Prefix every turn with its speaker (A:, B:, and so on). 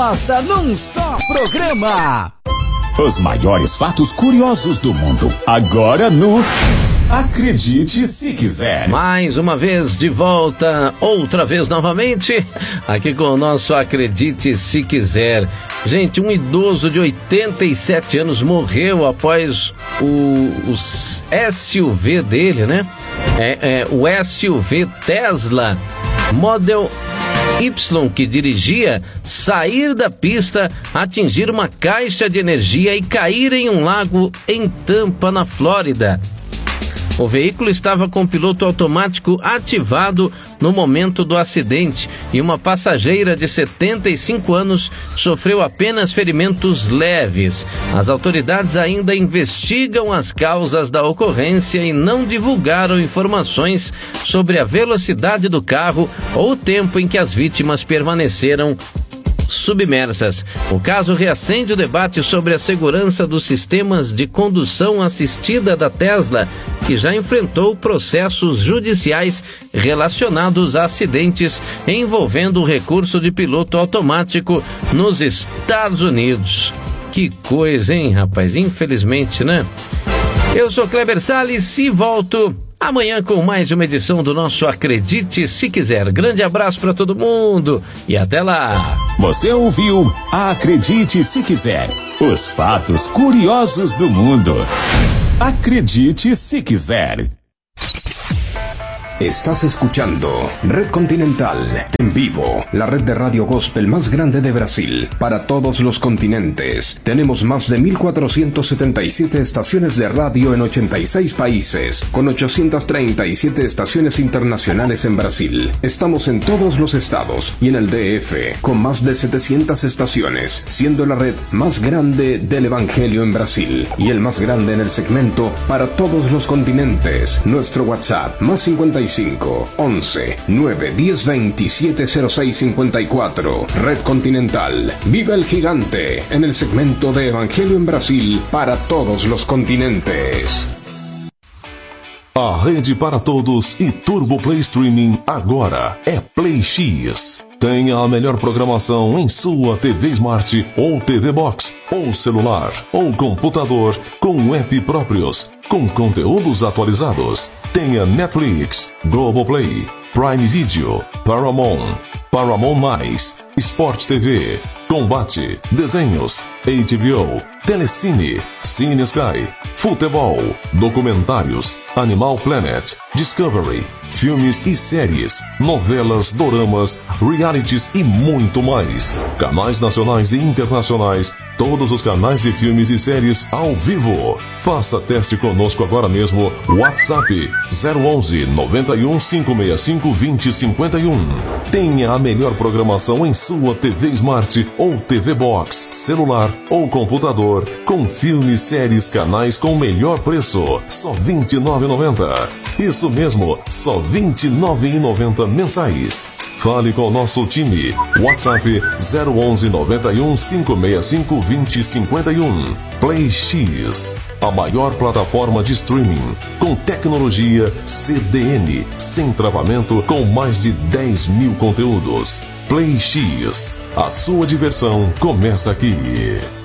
A: resposta num só programa.
B: Os maiores fatos curiosos do mundo, agora no Acredite Se Quiser.
C: Mais uma vez de volta, outra vez novamente, aqui com o nosso Acredite Se Quiser. Gente, um idoso de 87 anos morreu após o SUV dele, né? O SUV Tesla Model Y que dirigia, sair da pista, atingir uma caixa de energia e cair em um lago em Tampa, na Flórida. O veículo estava com o piloto automático ativado no momento do acidente e uma passageira de 75 anos sofreu apenas ferimentos leves. As autoridades ainda investigam as causas da ocorrência e não divulgaram informações sobre a velocidade do carro ou o tempo em que as vítimas permaneceram submersas. O caso reacende o debate sobre a segurança dos sistemas de condução assistida da Tesla, que já enfrentou processos judiciais relacionados a acidentes envolvendo o recurso de piloto automático nos Estados Unidos. Que coisa, hein, rapaz? Infelizmente, né? Eu sou Kleber Salles e volto amanhã com mais uma edição do nosso Acredite Se Quiser. Grande abraço para todo mundo e até lá.
B: Você ouviu Acredite Se Quiser. Os fatos curiosos do mundo. Acredite Se Quiser.
D: Estás escuchando Red Continental en vivo, la red de radio gospel más grande de Brasil, para todos los continentes. Tenemos más de 1,477 estaciones de radio en 86 países, con 837 estaciones internacionales en Brasil. Estamos en todos los estados y en el DF, con más de 700 estaciones, siendo la red más grande del Evangelio en Brasil y el más grande en el segmento para todos los continentes. Nuestro WhatsApp, más 55 11 9 10 27 06 54. Red Continental. Viva el gigante en el segmento de Evangelio en Brasil para todos los continentes.
E: A rede para todos e Turbo Play Streaming agora é Play X. Tenha a melhor programação em sua TV Smart ou TV Box, ou celular, ou computador, com app próprios, com conteúdos atualizados. Tenha Netflix, Globoplay, Prime Video, Paramount, Paramount+, Sport TV, Combate, Desenhos, HBO, Telecine, Cine Sky, Futebol, Documentários, Animal Planet, Discovery, filmes e séries, novelas, doramas, realities e muito mais. Canais nacionais e internacionais, todos os canais de filmes e séries ao vivo. Faça teste conosco agora mesmo. WhatsApp 011 91 565 2051. Tenha a melhor programação em sua TV Smart ou TV Box, celular ou computador, com filmes, séries, canais com melhor preço. Só R$ 29,90. Isso mesmo, só R$ 29,90 mensais. Fale com o nosso time. WhatsApp 011 91 565 2051. Play X, a maior plataforma de streaming com tecnologia CDN, sem travamento, com mais de 10 mil conteúdos. Play X, a sua diversão começa aqui.